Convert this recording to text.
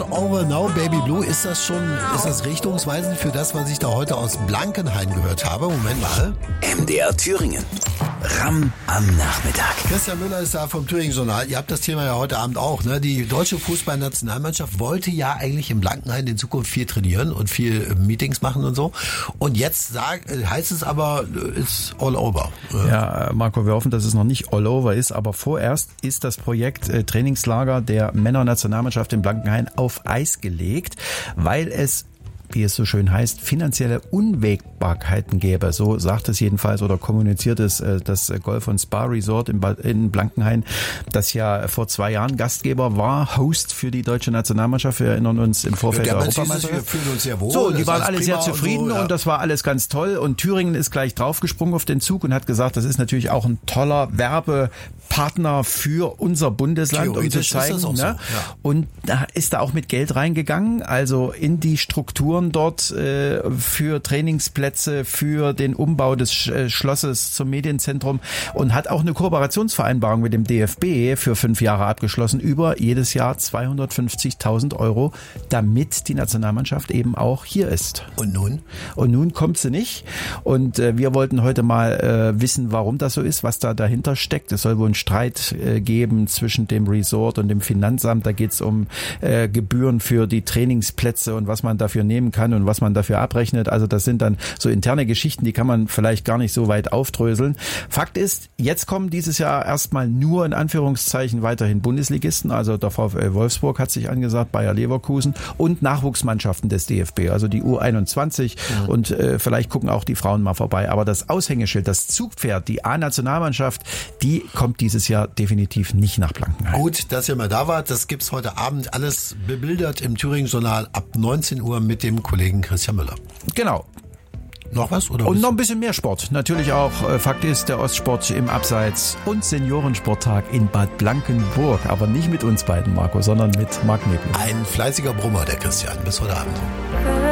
Over Now, Baby Blue, ist das richtungsweisend für das, was ich da heute aus Blankenhain gehört habe? Moment mal. MDR Thüringen. Ram am Nachmittag. Christian Müller ist da vom Thüringen-Journal. Ihr habt das Thema ja heute Abend auch, ne? Die deutsche Fußballnationalmannschaft wollte ja eigentlich in Blankenhain in Zukunft viel trainieren und viel Meetings machen und so. Und jetzt heißt es aber, it's all over. Ja, Marco, wir hoffen, dass es noch nicht all over ist, aber vorerst ist das Projekt Trainingslager der Männernationalmannschaft in Blankenhain auf Eis gelegt, weil es, wie es so schön heißt, finanzielle Unwägbarkeiten gäbe. So sagt es jedenfalls oder kommuniziert es das Golf- und Spa-Resort in Blankenhain, das ja vor 2 Jahren Gastgeber war, Host für die deutsche Nationalmannschaft. Wir erinnern uns im Vorfeld der Europameisterschaft. Wir fühlen uns sehr wohl. So, die waren alle sehr zufrieden und das war alles ganz toll. Und Thüringen ist gleich draufgesprungen auf den Zug und hat gesagt, das ist natürlich auch ein toller Werbepartner für unser Bundesland, um zu zeigen. Ist das auch so, ja. Und da ist da auch mit Geld reingegangen, also in die Strukturen dort für Trainingsplätze, für den Umbau des Schlosses zum Medienzentrum und hat auch eine Kooperationsvereinbarung mit dem DFB für 5 Jahre abgeschlossen, über jedes Jahr 250.000 €, damit die Nationalmannschaft eben auch hier ist. Und nun? Und nun kommt sie nicht. Und wir wollten heute mal wissen, warum das so ist, was da dahinter steckt. Es soll wohl einen Streit geben zwischen dem Resort und dem Finanzamt. Da geht es um Gebühren für die Trainingsplätze und was man dafür nehmen kann und was man dafür abrechnet. Also das sind dann so interne Geschichten, die kann man vielleicht gar nicht so weit aufdröseln. Fakt ist, jetzt kommen dieses Jahr erstmal nur in Anführungszeichen weiterhin Bundesligisten. Also der VfL Wolfsburg hat sich angesagt, Bayer Leverkusen und Nachwuchsmannschaften des DFB, also die U21 und vielleicht gucken auch die Frauen mal vorbei. Aber das Aushängeschild, das Zugpferd, die A-Nationalmannschaft, die kommt dieses Jahr definitiv nicht nach Blankenhain. Gut, dass ihr mal da wart. Das gibt's heute Abend alles bebildert im Thüringen-Journal ab 19 Uhr mit dem Kollegen Christian Müller. Genau. Noch was? Oder und noch ein bisschen mehr Sport. Natürlich auch, Fakt ist, der Ostsport im Abseits und Seniorensporttag in Bad Blankenburg. Aber nicht mit uns beiden, Marco, sondern mit Marc Nebel. Ein fleißiger Brummer, der Christian. Bis heute Abend.